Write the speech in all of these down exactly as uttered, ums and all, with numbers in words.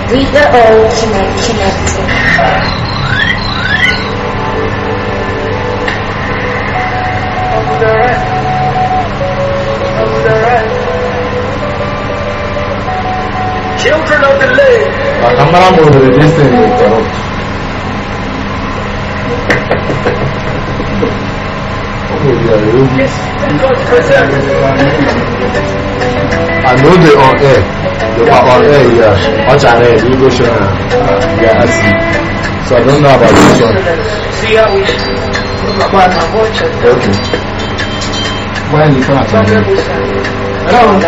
With the ultimate connector. Children of the lake. La camera mode this thing will corrupt. I know they on air. They are on air here. Watch an air. You go show them. They are asleep. So I don't know about this one. See how we Okay. Why are you coming to me? Hello.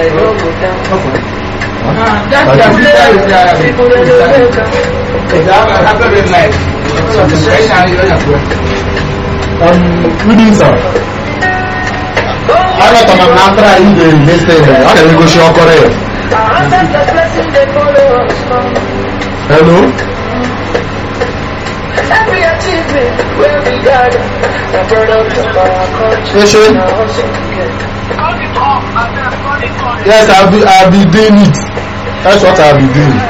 Um, good evening, sir. I got a mantra in the listen. I can go show Korea. Hello? Every achievement where we got the product of our culture. Yes, I'll be, I'll be doing it. That's what I'll be doing.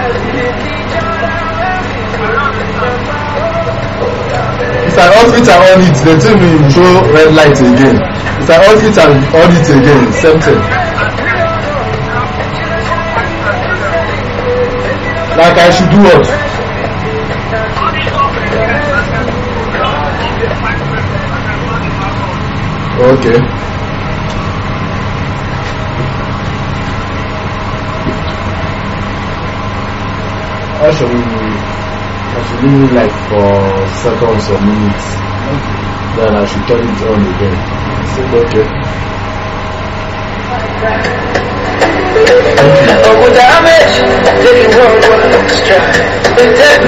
If I off it and on it, they tell me show red light again. If I off it and on it again, same thing. Like I should do what? Okay. I should I should leave it like for seconds or minutes. Then I should turn it on again. So, okay. Oh, damage, didn't work was dry. The dead